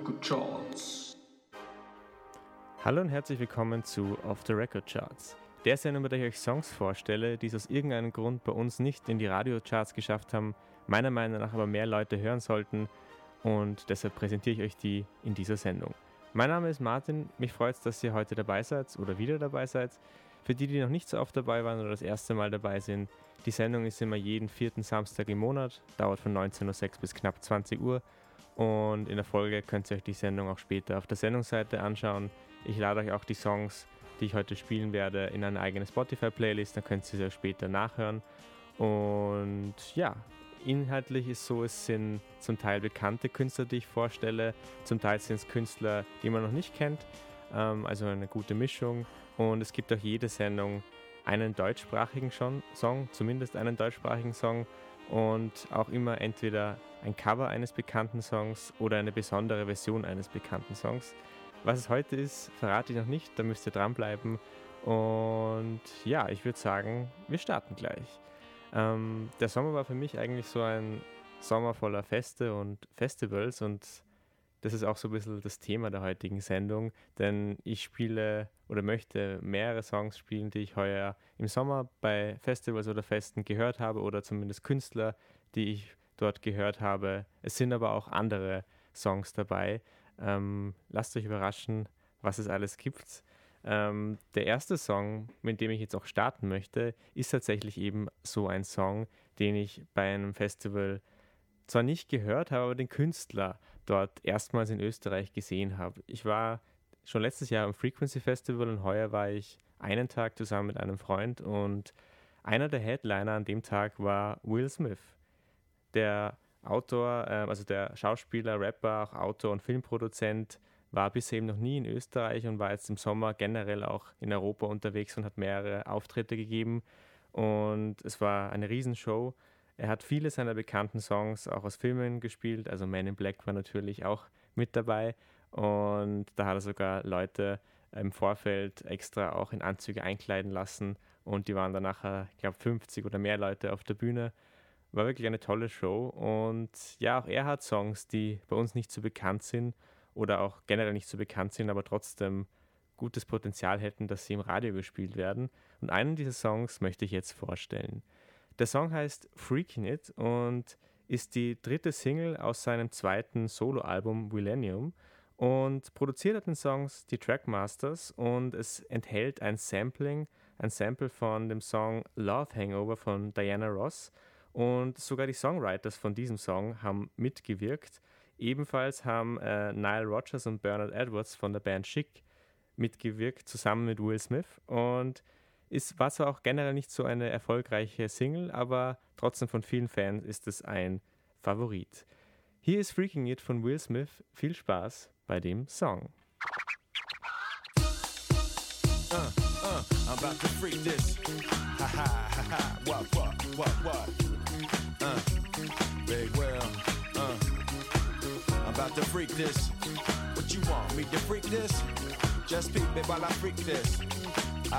Record Charts. Hallo und herzlich willkommen zu Off the Record Charts, der Sendung, bei der ich euch Songs vorstelle, die es aus irgendeinem Grund bei uns nicht in die Radiocharts geschafft haben, meiner Meinung nach aber mehr Leute hören sollten, und deshalb präsentiere ich euch die in dieser Sendung. Mein Name ist Martin, mich freut es, dass ihr heute dabei seid oder wieder dabei seid. Für die, die noch nicht so oft dabei waren oder das erste Mal dabei sind, die Sendung ist immer jeden 4. Samstag im Monat, dauert von 19.06 Uhr bis knapp 20 Uhr, und in der Folge könnt ihr euch die Sendung auch später auf der Sendungsseite anschauen. Ich lade euch auch die Songs, die ich heute spielen werde, in eine eigene Spotify-Playlist, dann könnt ihr sie später nachhören. Und ja, inhaltlich ist so, es sind zum Teil bekannte Künstler, die ich vorstelle, zum Teil sind es Künstler, die man noch nicht kennt, also eine gute Mischung. Und es gibt auch jede Sendung einen deutschsprachigen Song, zumindest einen deutschsprachigen Song, und auch immer entweder ein Cover eines bekannten Songs oder eine besondere Version eines bekannten Songs. Was es heute ist, verrate ich noch nicht, da müsst ihr dranbleiben. Und ja, ich würde sagen, wir starten gleich. Der Sommer war für mich eigentlich so ein Sommer voller Feste und Festivals, und das ist auch so ein bisschen das Thema der heutigen Sendung, denn ich spiele oder möchte mehrere Songs spielen, die ich heuer im Sommer bei Festivals oder Festen gehört habe, oder zumindest Künstler, die ich dort gehört habe. Es sind aber auch andere Songs dabei. Lasst euch überraschen, was es alles gibt. Der erste Song, mit dem ich jetzt auch starten möchte, ist tatsächlich eben so ein Song, den ich bei einem Festival zwar nicht gehört habe, aber den Künstler dort erstmals in Österreich gesehen habe. Ich war schon letztes Jahr am Frequency Festival und heuer war ich einen Tag zusammen mit einem Freund, und einer der Headliner an dem Tag war Will Smith. Der Autor, also der Schauspieler, Rapper, auch Autor und Filmproduzent, war bisher eben noch nie in Österreich und war jetzt im Sommer generell auch in Europa unterwegs und hat mehrere Auftritte gegeben, und es war eine Riesenshow. Er hat viele seiner bekannten Songs auch aus Filmen gespielt, also Man in Black war natürlich auch mit dabei, und da hat er sogar Leute im Vorfeld extra auch in Anzüge einkleiden lassen, und die waren dann nachher, ich glaube, 50 oder mehr Leute auf der Bühne. War wirklich eine tolle Show, und ja, auch er hat Songs, die bei uns nicht so bekannt sind oder auch generell nicht so bekannt sind, aber trotzdem gutes Potenzial hätten, dass sie im Radio gespielt werden, und einen dieser Songs möchte ich jetzt vorstellen. Der Song heißt Freakin' It und ist die dritte Single aus seinem zweiten Soloalbum Millennium, und produziert hat den Songs die Trackmasters, und es enthält ein Sample von dem Song Love Hangover von Diana Ross, und sogar die Songwriters von diesem Song haben mitgewirkt. Ebenfalls haben Nile Rodgers und Bernard Edwards von der Band Chic mitgewirkt, zusammen mit Will Smith, und war zwar auch generell nicht so eine erfolgreiche Single, aber trotzdem von vielen Fans ist es ein Favorit. Hier ist Freakin' It von Will Smith. Viel Spaß bei dem Song. I'm about to freak this. Ha ha ha ha. What? Big Will. I'm about to freak this. What you want me to freak this? Just peep it while I freak this.